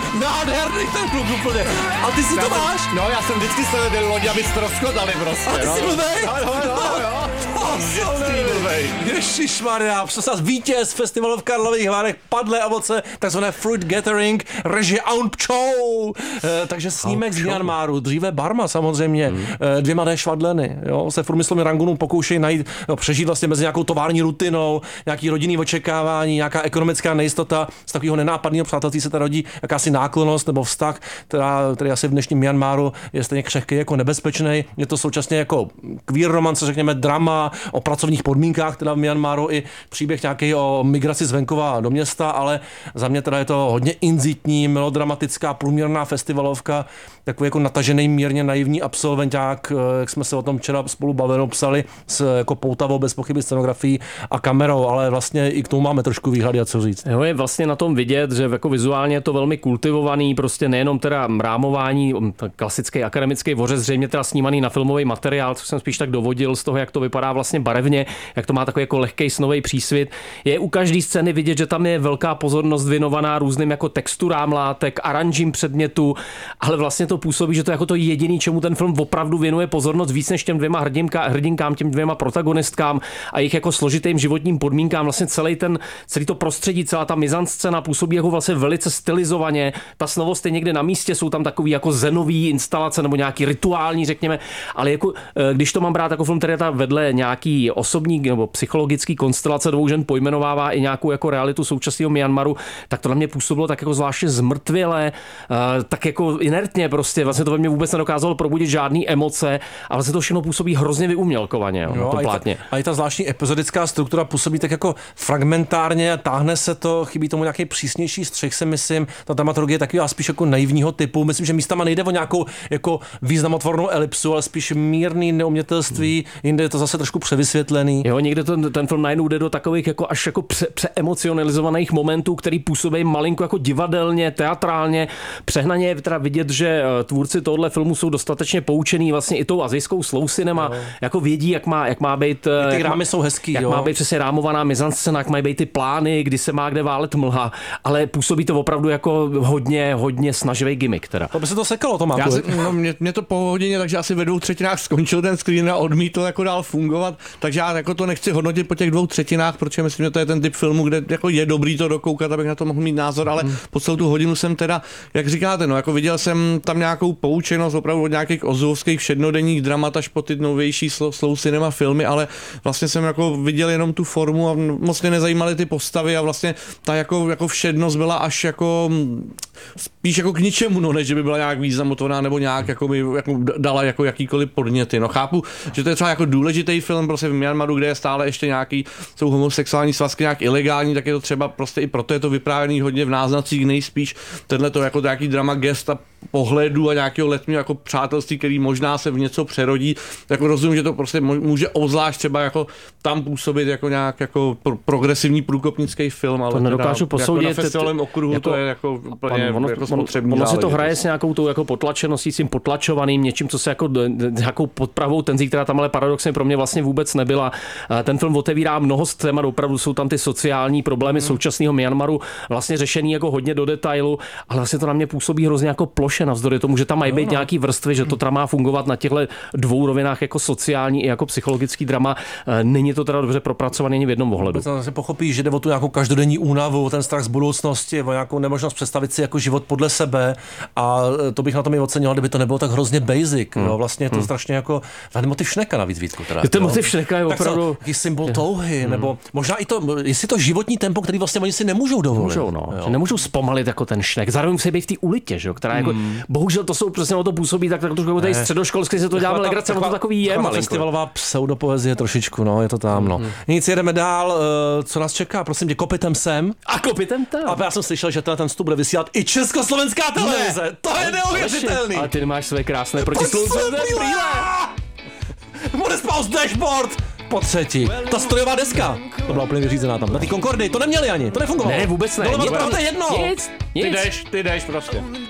Nádherný ten kluk úplně. A ty si to máš? No, já jsem vždycky sledoval lodi, aby ztroskotali prostě. A ty jsi blbej? Jo. Ježišmarja, vítěz festivalu v Karlových Varech, Padlé ovoce, takzvané Fruit Gathering, režie Aung Chou. Takže snímek z Myanmaru, dříve Barma samozřejmě, 2D švadleny, jo, se v průmyslovém Rangunu pokoušejí najít, přežít vlastně mezi nějakou tovární rutinou, nějaký rodinný očekávání, nějaká ekonomická nejistota, z takového nenápadného přátelství se ta rodí jakási náklonnost nebo vztah, který asi v dnešním Myanmaru je stejně křehký jako nebezpečný. Je to současně jako queer romance, řekněme drama o pracovních podmínkách teda v Myanmaru i příběh nějaký o migraci z venkova do města, ale za mě teda je to hodně inzitní, melodramatická, průměrná festivalovka, takový jako natažený, mírně naivní absolventák, jak jsme se o tom včera spolu psali, s jako poutavou bez pochyby scenografií a kamerou, ale vlastně i k tomu máme trošku výhledy a co říct. Jo, je vlastně na tom vidět, že jako vizuálně je to velmi kultivovaný, prostě nejenom teda rámování, klasický akademický vořez, zřejmě teda snímaný na filmový materiál, co jsem spíš tak dovodil z toho, jak to vypadá vlastně barevně, jak to má takový jako lehkej snový přísvit. Je u každé scény vidět, že tam je velká pozornost věnovaná různým jako texturám látek, aranžím předmětů, ale vlastně to působí, že to je jako to jediný, čemu ten film opravdu věnuje pozornost víc než těm dvěma hrdinkám, těm dvěma protagonistkám a jejich jako složitým životním podmínkám. Vlastně celý to prostředí, celá ta mizanscéna působí jako vlastně velice stylizovaně. Ta snovost je někde na místě, jsou tam takový jako zenový instalace nebo nějaký rituální, řekněme, ale jako když to mám brát jako film, který je vedle nějaký osobní nebo psychologický konstelace dvou žen pojmenovává i nějakou jako realitu současného Myanmaru, tak to na mě působilo tak jako zvláště zmrtvěle, tak jako inertně prostě, vlastně to ve mně vůbec nedokázalo probudit žádný emoce a vlastně to všechno působí hrozně vyumělkovaně na tom plátně. A i ta zvláštní epizodická struktura působí tak jako fragmentárně, táhne se to, chybí tomu nějaký přísnější střih, si myslím. Ta dramaturgie je taková spíš jako naivního typu. Myslím, že místama nejde o nějakou jako významotvornou elipsu, ale spíš mírný neumětelství, jinde je to zase trošku převysvětlený. Jo, někde ten film najednou jde do takových jako až jako přeemocionalizovaných momentů, který působí malinko jako divadelně, teatrálně. Přehnaně je teda vidět, že tvůrci tohohle filmu jsou dostatečně poučený vlastně i tou asijskou slow cinema, jako vědí, jak má být ty rámy jsou hezký, jak má být přesně rámovaná mizanscéna, jak mají být ty plány, kdy se má kde válet mlha, ale působí to opravdu jako hodně snaživý gimmick teda. To by se to sekalo, to má. Mě to po hodině, takže asi ve 2/3 skončil ten screen a odmítl jako dál fungovat, takže já jako to nechci hodnotit po těch 2/3, protože myslím, že to je ten typ filmu, kde jako je dobrý to dokoukat, abych na to mohl mít názor, ale po celou tu hodinu jsem teda, jak říkáte, no jako viděl jsem tam nějakou poučenost opravdu od nějakých ozovských všednodenních dramat až po ty novější slow cinema filmy, ale vlastně jsem jako viděl jenom tu formu a moc mě nezajímaly ty postavy a vlastně ta jako všednost byla až jako spíš jako k ničemu, no, než že by byla nějak významotvorná nebo nějak jako by jako dala jako jakýkoliv podněty. No chápu, že to je třeba jako důležitý film prostě v Myanmaru, kde je stále ještě nějaký, jsou homosexuální svazky nějak ilegální, tak je to třeba prostě i proto je to vyprávěný hodně v náznacích, nejspíš tenhle to jako nějaký drama gest a pohledu a nějakého letního jako přátelství, který možná se v něco přerodí, jako rozumím, že to prostě může obzvlášť třeba jako tam působit jako nějak jako progresivní průkopnický film, ale to nedokážu posoudit. Jako na festivalovém okruhu jako, to je jako úplně jako spotřební. Ono se to hraje s nějakou tou jako potlačeností, s tím potlačovaným něčím, co se jako nějakou podpravou tenzí, která tam ale paradoxně pro mě vlastně vůbec nebyla. Ten film otevírá mnoho témat, opravdu jsou tam ty sociální problémy současného Myanmaru vlastně řešený jako hodně do detailu, ale vlastně to na mě působí hrozně jako ploše navzdory tomu, že tam mají být nějaký vrstvy, že to teda má fungovat na těchto dvou rovinách jako sociální i jako psychologický drama. Není to teda dobře propracované ani v jednom ohledu. To se pochopí, že jde o tu nějakou každodenní únavu, ten strach z budoucnosti, o nějakou nemožnost představit si jako život podle sebe a to bych na tom i ocenil, kdyby to nebylo tak hrozně basic. Jo. Vlastně je to strašně jako motiv Šneka navíc, Vítku. Ten motiv Šneka je opravdu jaký symbol touhy, nebo možná i to, jestli to životní tempo, který vlastně oni si nemůžou dovolit. Můžou, no. Že nemůžou zpomalit jako ten Šnek. Zároveň musí být v té ulitě, že? Která jako, bohužel to jsou přesně o to působí, tak trošku jako tady středoškolsky se to děláme legrace, ono to takový je malinko. Festivalová pseudopoezie trošičku, no, je to tam, no. Nic, jedeme dál, co nás čeká, prosím tě, kopitem sem. A kopitem tam. A já jsem slyšel, že ten vstup bude vysílat i československá televize. Ne. To je neuvěřitelný. Ale ty nemáš své krásné protislunce brýle. Bude spaust dashboard. Po třetí. Ta strojová deska. To byla úplně vyřízená tam. Na ty Concordii to neměli ani. To nefungovalo. Ne, vůbec ne. Doleva to je jedno. Nic. Ty jdeš prostě.